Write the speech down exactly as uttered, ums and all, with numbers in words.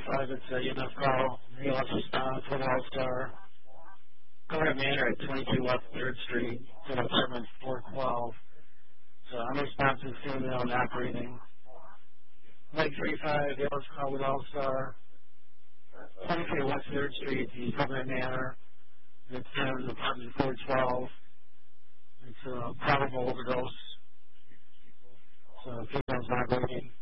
five, it's a E M F call. He lost response for All-Star. Governor Manor at twenty-two West third Street, to apartment four twelve. So unresponsive female not breathing. Mike thirty-five, Dallas call with All-Star. twenty-three West third Street, the Governor Manor. It's in apartment four twelve. It's a probable overdose. So female's not breathing.